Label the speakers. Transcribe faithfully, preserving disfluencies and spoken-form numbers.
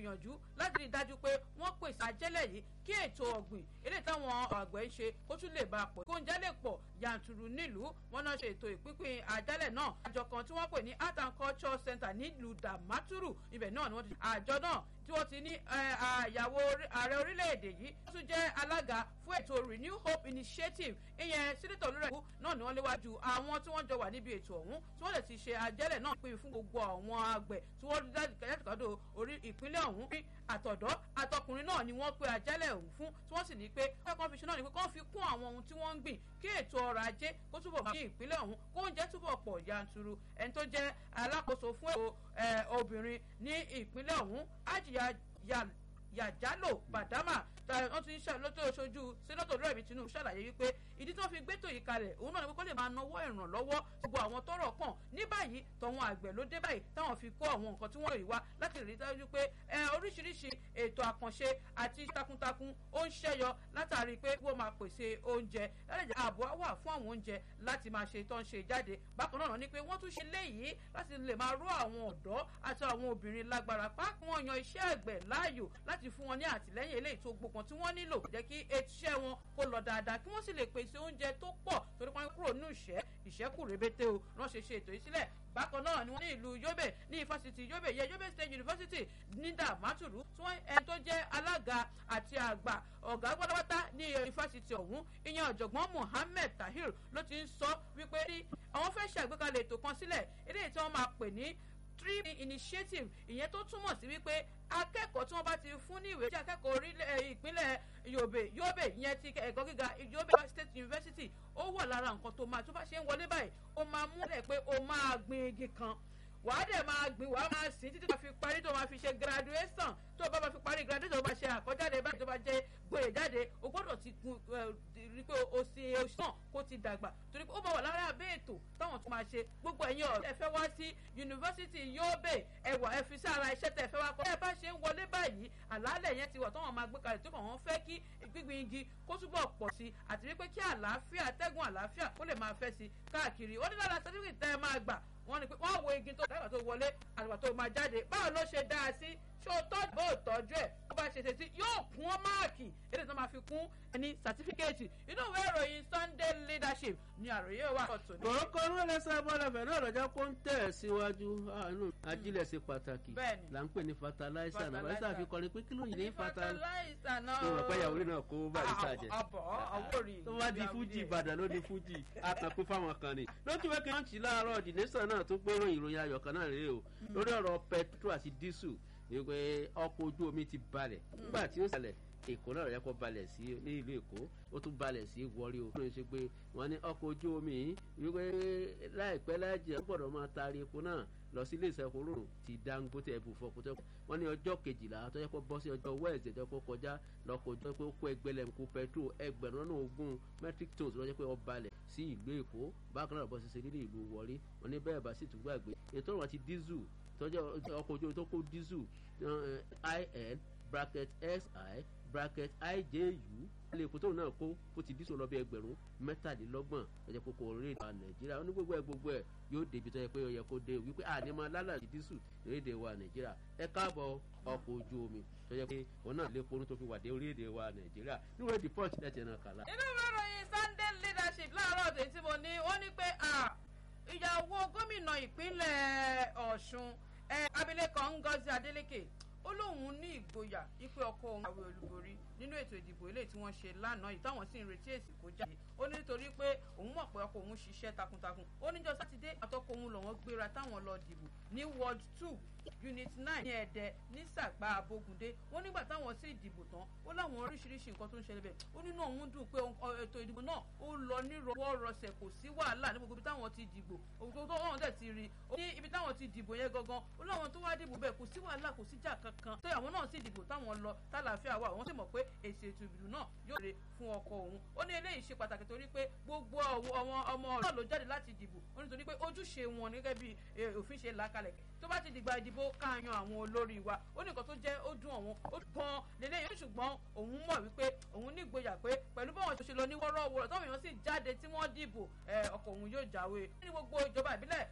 Speaker 1: gbìyànjú láti rí i dájú pé wọ́n pèsè àjẹ́lẹ̀ yìí kí ètò ọ̀gbìn eléyìí táwọn àgbẹ̀ ń ṣe kó tún lè bá a pọ̀ kó oúnjẹ lè pọ̀ yàntúrú nílùú. Wọ́n náà ṣe ètò ìpínpín àjẹ́lẹ̀ náà àjọ kan tí wọ́n pè ní Art and Culture Center nílùú Damaturu ibẹ̀ náà ni wọ́n ti àjọ náà tí wọ́n ti ní àyàwó ààrẹ orílẹ̀-èdè yìí tó tún jẹ́ alága fún ètò Renew Hope Initiative ìyẹn sínítọ̀ Olúrẹ̀kú náà ni wọ́n léwájú àwọn tí wọ́n jọ wà níbi ètò ọ̀hún tí wọ́n lè ti ṣe àjẹ́lẹ̀ náà pín fún gbogbo àwọn àgbẹ̀ tí wọ́n dájúkàdó orí ìpínlẹ̀ ọ̀hún bí àtọ̀dọ́ àtọkùnrin náà ni wọ́n pe àjẹ́lẹ̀ ọ̀hún fún tí wọ́n sì ní pé kọ́kọ́ fi ṣe náà ni pé kọ́ fi kún àwọn ohun tí wọ́n ń gbìn kí ètò ọrọ̀ ajé kó túbọ̀ ní ìpínlẹ̀ ọ̀hún kó oúnjẹ túbọ̀ pọ̀ yanturu. Ẹni tó jẹ́ alákòóso fún ètò obìnrin ní ìpínlẹ̀ ọ̀hún Ajiya Yàjálò Bàdámà wọ́n ti ń ṣe lọ́tọ́ oṣooju sẹ́nọ́tò Olúrẹ̀mí Tinubu ṣàlàyé wípé ìdí tó fi gbétò yìí kalẹ̀ òun náà ni kó lè máa nawọ́ ìrànlọ́wọ́ gbogbo àwọn tọ́rọ̀ kàn ní báyìí tọ̀hún àgbẹ̀ ló dé báyìí táwọn fi kó àwọn nǹkan tí wọ́n lè wá láti rí dájú pé oríṣiríṣi ètò àkànṣe àti takuntakun ó ń ṣẹ́yọ látàrí pé wọ́n máa pèsè oúnjẹ lálẹ́ ààbò wà fún àwọn oúnjẹ láti máa ṣe tó ń ṣe jáde. Bákan náà ni pé wọ́n tún ṣe léyìí láti lè máa ró àwọn ọ̀dọ́ àti àwọn obìnrin lágbára pápá wọn yan iṣẹ́ àgbẹ̀ láàyò láti fún wọn ní àtìlẹ́yìn eléyìí tó gbókan tí wọ́n nílò jẹ́ kí iṣẹ́ wọn kó lọ dáadáa kí wọ́n sì lè pèsè oúnjẹ tó pọ̀ torí wọ́n kúrò nínú ìṣẹ́ ìṣẹ́kù rébété o wọ́n ṣe ṣe ètò yìí sílẹ̀. Bákan náà ni wọ́n ní ìlú Yobe ní ifásitì Yobe yẹ Yobe State University ní Damaturu tí wọ́n ẹni tó jẹ́ alága àti àgbà ọ̀gá pátápátá ní ifásitì ọ̀hún ìyẹn ọ̀jọ̀gbọ́n Mohammed Tahir ló ti ń sọ wípé àwọn fẹ́ ṣàgbékalẹ̀ ètò kan sílẹ̀ eléyìí tí wọ́n máa pè ní Tree Initiative ìyẹn tó túmọ̀ sí wípé akẹ́kọ̀ọ́ tí wọ́n bá ti fún ní ìwé tí akẹ́kọ̀ọ́ orílẹ̀ ìpínlẹ̀ Yobe Yobe ìyẹn ti ẹ̀kọ́ gíga Yobe State University ó wà lára nǹkan tó máa tó bá ṣe ń wọlé báyìí ó máa mú ẹ̀ pé ó máa gbin igi kan wàá dẹ̀ máa gbìn wàá máa sìn títí tó máa fi parí tó máa fi ṣe graduation tó bá máa fi parí graduation tó bá ṣe àkọ́jáde báyìí tó bá jẹ́ gbòòrè jáde o gbọ́dọ̀ ti kun rí pé o ṣe oṣù náà kó ti dàgbà torí pé ó bá wà lára abẹ́ ètò táwọn tó máa ṣe gbogbo ẹ̀yin ọ̀rẹ́ ẹ fẹ́ wá sí yunifásitì Yobe ẹ̀wà ẹ fi sára iṣẹ́ tẹ̀ fẹ́ wá kọ́ ẹ bá ṣe ń wọlé báyìí àlàálẹ̀ yẹn ti wà táwọn máa gbé kalẹ̀ tó kàn wọ́n fẹ́ kí gbígbin igi kó túbọ̀ pọ̀ sí àti wípé kí àlàáfíà atẹ́gùn àlàáfíà kó lè máa fẹ́ sí káàkiri ó ní lára certificate tẹ́ ẹ máa gbà wọ́n ní pé wọ́n wo igi tó dágbà tó wọlé àgbà tó máa jáde báwo ló ṣe dáa sí ṣé o tọ́jú bó o tọ́jú ẹ̀ bó bá ṣe ṣe sí yóò kún ọ́ máàkì èdè tó máa fi kún ẹni sàtífíkẹ́ẹ̀tì inú ìwé ìròyìn Sunday Leadership ní àròyé wà ọ̀tún ní.
Speaker 2: kòrókò ló lè sá bọ́lá fẹ̀ náà lọ́jọ́ kó ń tẹ̀ síwájú àánú ajílẹ̀ ṣe pàtàkì là ń pè ní fertilizer náà bàbá fi kọrin pé kí ló yìí ní fertilizer náà tó rọ̀ pé ìyàwó náà kó bàbá ìsàjẹ́ tó bá di Fuji Ìbàdàn ló di Fuji àtàkùn fáwọn kan ni lójú wẹ́kẹ́ wọ́n ti láàárọ̀ The Nation náà tó gbérò ìròyìn ayọ̀ kan náà rèé o lórí ọ̀rọ̀ petrol àti diesel ní pé ọkọ̀ ojú omi ti balẹ̀ nígbà tí ó ṣẹlẹ̀ Èkó náà yẹ kó balẹ̀ sí ní ìlú Èkó ó tún balẹ̀ sí Warri o. wọ́n ṣe pé wọ́n ní ọkọ̀ ojú omi yìí wípé láìpẹ́ láìjẹ́ gbọ́dọ̀ máa taari epo náà lọ sí ilé ìṣẹ́kù rúrùn ti Dangote ẹ̀bù fọkùtẹ́ wọ́n ní ọjọ́ kejìlá tó yẹ kó bọ́ sí ọjọ́ Wednesday tó yẹ kó kọjá lọ́kọ̀ ojú pé ó kó ẹgbẹ̀lẹ́mùkú petrol ẹgbẹ̀rún náà ogún metric tons lọ́jọ́ pé ó balẹ̀ sí ìlú Èkó bákan náà bọ́ sí ṣe nílé ìlú Warri wọ́n ní bẹ́ẹ̀ bá sì tún gbàgbé ètò ìwọ̀n ti diesel tọ́jú ọkọ̀ ojú omi tó kó diesel I N bracket S I bracket I J U ilé epo tóun náà kó ó ti dísò lọ bí ẹgbẹ̀rún mẹ́tàdínlọ́gbọ̀n ọjọ́ kókó orílẹ̀-èdè wa Nàìjíríà ó ní gbogbo ẹ̀ gbogbo ẹ̀ yóò débi tó yẹ pé ó yẹ kó dé wípé àní máa lálàjì dísù orílẹ̀-èdè wa Nàìjíríà ẹ káàbọ̀ ọkọ̀ ojú omi tó yẹ pé òun náà lè ponú tó fi wà dé orílẹ̀-èdè wa Nàìjíríà níwèé the punch lẹ́tẹ̀ náà kàlá.
Speaker 1: inú ìròyìn Sunday Leadership láàárọ̀ ọ̀sẹ̀ tí mo ní ó ní pé ìyàwó gómìnà ìpínlẹ̀ Ọ̀ṣun abilékọ Ngozi Adeleke ó lóun ní ìgboyà ipe ọkọ òun àwẹ̀ olúborí nínú ètò ìdìbò eléyìí tí wọ́n ṣe lánàá yìí táwọn sì ń retí èsì kó jáde ó ní nítorí pé òun mọ̀ pé ọkọ òun ṣiṣẹ́ takuntakun ó níjọ́ sátidé àtọkọ òun lọ́wọ́ gbéra táwọn lọ dìbò ní ward two unit nine ní Ẹdẹ ní Sàgbà Abógundé wọ́n nígbà táwọn sì dìbò tán ó láwọn oríṣiríṣi nǹkan tó ń ṣẹlẹ̀ bẹ́ẹ̀ ó nínú òun dùn pé ètò ìdìbò náà ó lọ nírọwọ́rọsẹ̀ kò sí wàhálà ní gbogbo ibi táwọn ti dìbò òun tó wọ́n dẹ̀ ti rí ní ibi táwọn ti dìbò yẹn gangan ó láwọn tó wá dìbò bẹ́ẹ̀ kò sí wàhálà kò sí jà kankan tó àwọn náà sì dìbò táwọn lọ tálàáfíà wà wọ́n sì mọ̀ pé èsì ètò ìbìlú náà yóò rè fún ọkọ òun ó ní eléyìí ṣe pàtàkì torí pé gbogbo àwọn ọmọ náà ló jáde láti dìbò ó nítorí pé ojúṣe wọn gẹ́gẹ́ bí òfin ṣe là kalẹ̀ tó bá ti dìgbà ìdìbò káàyàn àwọn olórí wa ó ní nǹkan tó jẹ́ ó dùn àwọn ó gan lélẹ́yìn ṣùgbọ́n òun mọ̀ wípé òun ní ìgboyà pé pẹ̀lú báwọn ṣe lọ ní wọ́rọ́wọ́rọ́ táwọn èèyàn sì jáde tí wọ́n dìbò ọkọ̀ òun yóò jáwé ní gbogbo ìjọba ìbílẹ̀